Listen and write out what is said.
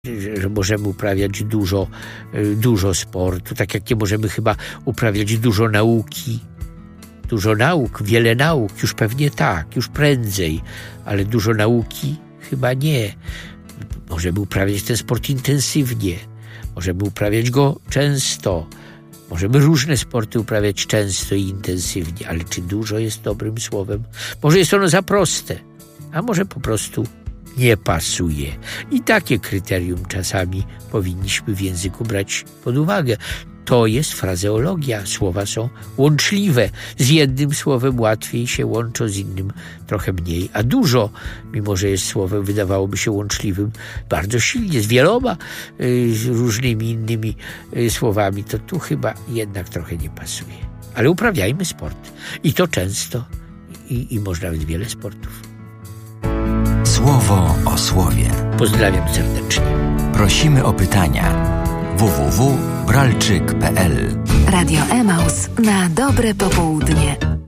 że możemy uprawiać dużo sportu, tak jak nie możemy chyba uprawiać dużo nauki. Dużo nauk, wiele nauk, już pewnie tak, już prędzej, ale dużo nauki chyba nie. Możemy uprawiać ten sport intensywnie, możemy uprawiać go często, możemy różne sporty uprawiać często i intensywnie, ale czy dużo jest dobrym słowem? Może jest ono za proste, a może po prostu nie pasuje. I takie kryterium czasami powinniśmy w języku brać pod uwagę. To jest frazeologia. Słowa są łączliwe. Z jednym słowem łatwiej się łączą, z innym trochę mniej. A dużo, mimo że jest słowem, wydawałoby się łączliwym bardzo silnie, z wieloma różnymi innymi słowami, to tu chyba jednak trochę nie pasuje. Ale uprawiajmy sport. I to często. I może nawet wiele sportów. Słowo o słowie. Pozdrawiam serdecznie. Prosimy o pytania. www.bralczyk.pl Radio Emaus na dobre popołudnie.